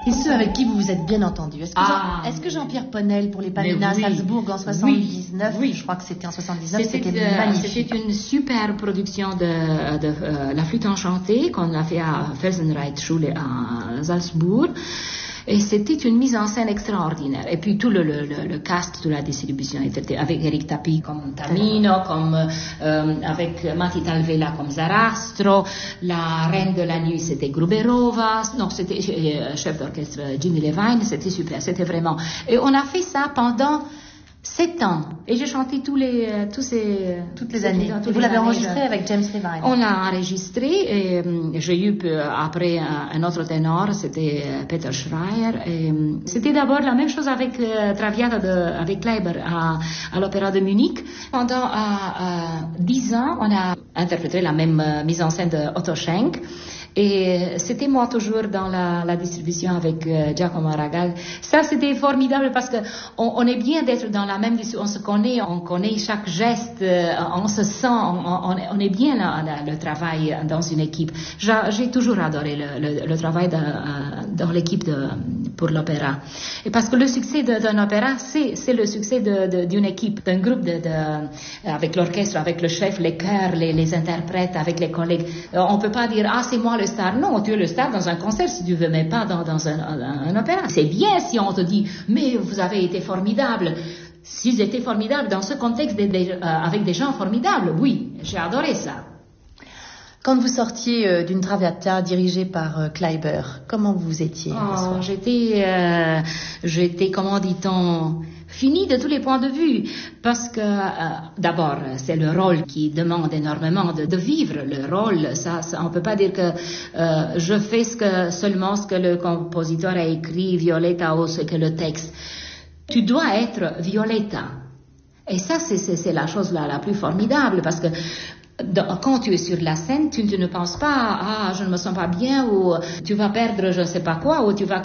Et ceux avec qui vous vous êtes bien entendu. Est-ce que Jean-Pierre Ponel pour les Pamina à Salzbourg en 79, je crois que c'était en 79, c'était magnifique. C'était une super production de La Flûte enchantée qu'on a fait à Felsenreitschule à Salzbourg. Et c'était une mise en scène extraordinaire. Et puis tout le cast de la distribution était avec Eric Tapi comme Tamino, avec Mati Talvela comme Zarastro, la reine de la nuit c'était Gruberova, non c'était chef d'orchestre Jimmy Levine, c'était super, c'était vraiment. Et on a fait ça pendant 7 ans. Et j'ai chanté toutes les années. Vous l'avez enregistré avec James Levine? On l'a enregistré et j'ai eu après un autre ténor, c'était Peter Schreier. Et c'était d'abord la même chose avec Traviata avec Kleiber à l'Opéra de Munich. Pendant 10 ans, on a interprété la même mise en scène de Otto Schenk. Et c'était moi toujours dans la distribution avec Giacomo Aragal. Ça, c'était formidable parce que on est bien d'être dans la même distribution. On connaît chaque geste, on se sent, on est bien le travail dans une équipe. J'ai toujours adoré le travail dans l'équipe pour l'opéra. Et parce que le succès d'un opéra, c'est le succès d'une équipe, d'un groupe avec l'orchestre, avec le chef, les chœurs, les interprètes, avec les collègues. On peut pas dire, c'est moi le star. Non, tu es le star dans un concert si tu veux, mais pas dans un opéra. C'est bien si on te dit, mais vous avez été formidable. S'ils étaient formidables dans ce contexte avec des gens formidables, oui, j'ai adoré ça. Quand vous sortiez d'une Traviata dirigée par Kleiber, comment vous étiez? J'étais, comment dit-on, finie de tous les points de vue, parce que d'abord c'est le rôle qui demande énormément de vivre le rôle. Ça on peut pas dire que je fais seulement ce que le compositeur a écrit, Violetta, ou ce que le texte. Tu dois être Violetta, et ça c'est la chose la plus formidable, parce que quand tu es sur la scène, tu ne penses pas je ne me sens pas bien, ou tu vas perdre je ne sais pas quoi, ou tu vas